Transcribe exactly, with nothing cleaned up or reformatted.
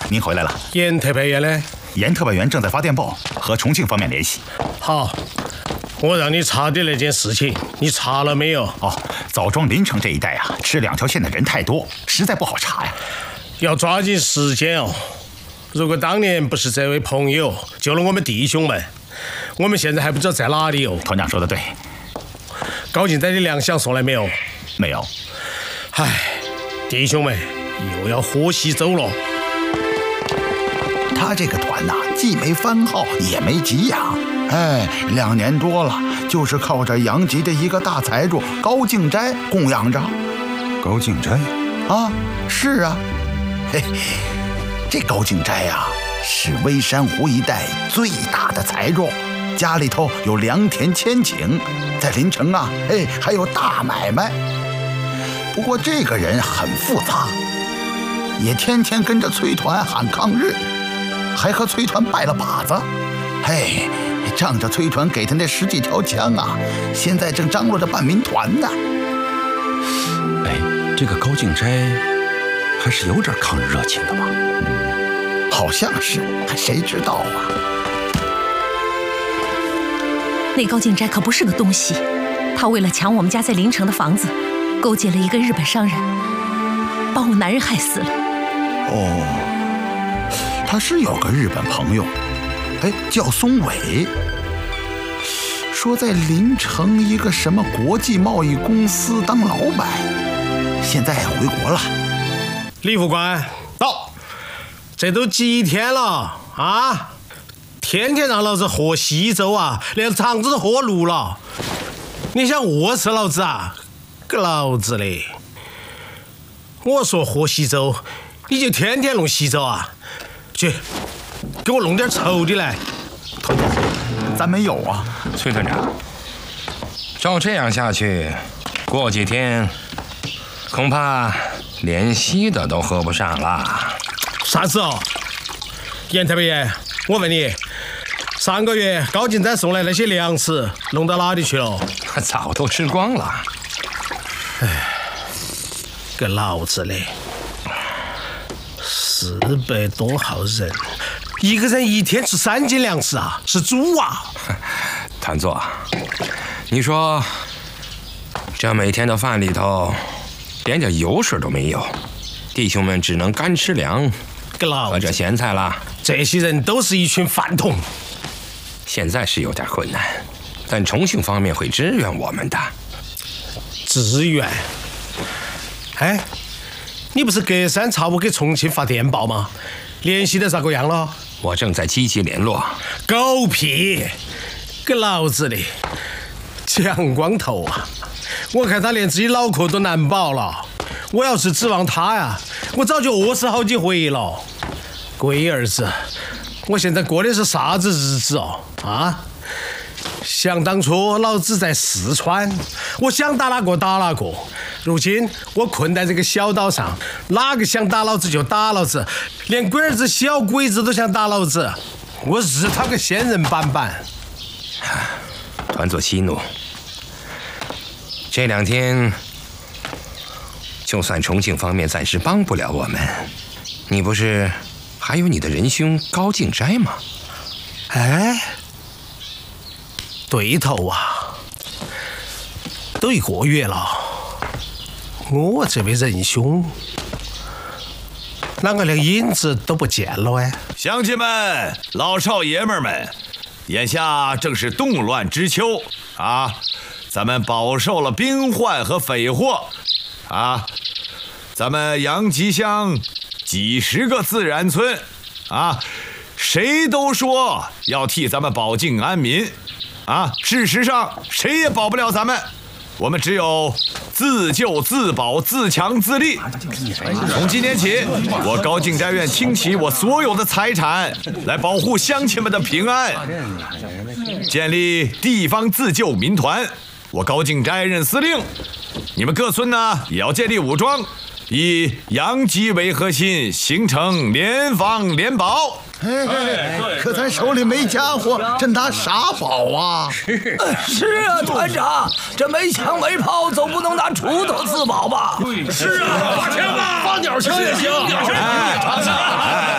您回来了。 严特派员呢？ 严特派员正在发电报和重庆方面联系。 好，我让你查的那件事情，你查了没有？ 哦，枣庄临城这一带啊，吃两条线的人太多，实在不好查呀。 要抓紧时间哦。如果当年不是这位朋友救了我们弟兄们，我们现在还不知道在哪里哦。 团长说的对。 高进仔的粮饷送来没有？ 没有。 唉，弟兄们又要喝稀粥了。 他这个团呐、啊，既没番号，也没给养，哎，两年多了，就是靠着杨吉的一个大财主高敬斋供养着。 高敬斋？ 啊，是啊，嘿，这高敬斋呀、啊，是微山湖一带最大的财主，家里头有良田千顷，在临城啊，哎，还有大买卖。不过这个人很复杂，也天天跟着崔团喊抗日。还和崔团拜了把子，嘿，仗着崔团给他那十几条枪啊，现在正张罗着办民团呢。 哎，这个高敬斋还是有点抗日热情的嘛。 嗯，好像是，谁知道啊？ 那高敬斋可不是个东西，他为了抢我们家在临城的房子，勾结了一个日本商人，把我男人害死了。 哦。他是有个日本朋友，哎，叫松伟，说在临城一个什么国际贸易公司当老板，现在回国了。 李副官到，这都几天了啊？天天让老子喝稀粥啊，连肠子都喝绿了。你想饿死老子啊？个老子嘞！我说喝稀粥，你就天天弄稀粥啊？去，给我弄点稠的来。 团长，咱没有啊。 崔团长，照这样下去，过几天恐怕连稀的都喝不上了。 啥子哦？严特派员，我问你，上个月高进仔送来那些粮食弄到哪里去了？ 早都吃光了。 唉，个老子嘞！四百多号人，一个人一天吃三斤粮食啊，是猪啊！ 团座，你说这每天的饭里头连点油水都没有，弟兄们只能干吃粮和这咸菜了。 这些人都是一群饭桶。 现在是有点困难，但重庆方面会支援我们的。 支援？哎。你不是隔三差五给重庆发电报吗？联系的咋个样了？ 我正在积极联络。 狗屁！个老子的蒋光头啊！我看他连自己脑壳都难保了。我要是指望他呀，我早就饿死好几回了。龟儿子，我现在过的是啥子日子哦？啊！想当初老子在四川，我想打哪个打哪个。如今我困在这个小岛上，哪个想打老子就打老子，连龟儿子小鬼子都想打老子，我日他个仙人板板！ 团座息怒，这两天就算重庆方面暂时帮不了我们，你不是还有你的仁兄高敬斋吗？ 哎，对头啊，都一个月了。我这位仁兄，啷个连影子都不见了哎？ 乡亲们、老少爷们们，眼下正是动乱之秋啊，咱们饱受了兵患和匪祸啊。咱们杨集乡几十个自然村啊，谁都说要替咱们保境安民啊，事实上谁也保不了咱们。我们只有自救、自保、自强、自立。从今天起，我高敬斋愿倾其我所有的财产，来保护乡亲们的平安，建立地方自救民团。我高敬斋任司令，你们各村呢也要建立武装，以杨吉为核心，形成联防联保。 哎，可咱手里没家伙，这拿啥保啊？ 是是啊，团长，这没枪没炮，总不能拿锄头自保吧？ 是啊，发枪吧，发鸟枪也行。 哎，